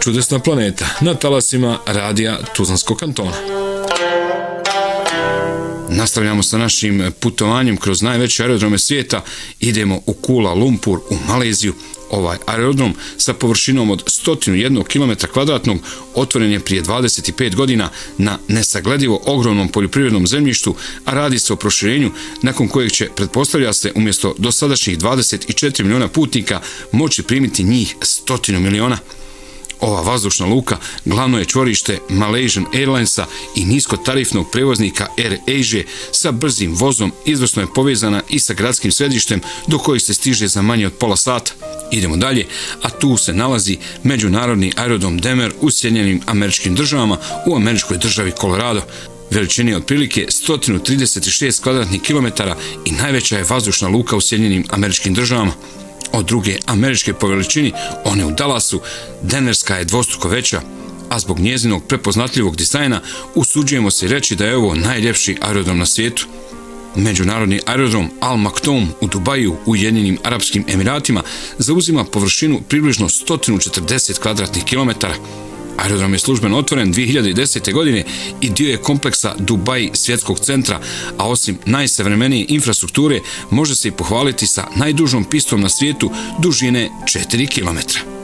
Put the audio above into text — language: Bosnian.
Čudesna planeta na talasima radija Tuzlanskog kantona. Nastavljamo sa našim putovanjem kroz najveće aerodrome svijeta. Idemo u Kuala Lumpur u Maleziju. Ovaj aerodrom sa površinom od 101 km2 otvoren je prije 25 godina na nesagledivo ogromnom poljoprivrednom zemljištu, a radi se o proširenju nakon kojeg će, pretpostavlja se, umjesto dosadašnjih 24 miliona putnika moći primiti njih 100 miliona. Ova vazdušna luka glavno je čvorište Malaysian Airlinesa i niskotarifnog prevoznika Air Asia sa brzim vozom, izvrsno je povezana i sa gradskim središtem do kojih se stiže za manje od pola sata. Idemo dalje, a tu se nalazi međunarodni aerodrom Denver u Sjedinjenim Američkim Državama u američkoj državi Colorado. Veličine je otprilike 136 kvadratnih kilometara i najveća je vazdušna luka u Sjedinjenim Američkim Državama. Od druge američke po veličini, one u Dallasu, denverska je dvostruko veća, a zbog njezinog prepoznatljivog dizajna usuđujemo se reći da je ovo najljepši aerodrom na svijetu. Međunarodni aerodrom Al Maktoum u Dubaju u Ujedinjenim Arapskim Emiratima zauzima površinu približno 140 kvadratnih kilometara. Aerodrom je službeno otvoren 2010. godine i dio je kompleksa Dubai svjetskog centra, a osim najsavremenije infrastrukture može se i pohvaliti sa najdužom pistom na svijetu dužine 4 km.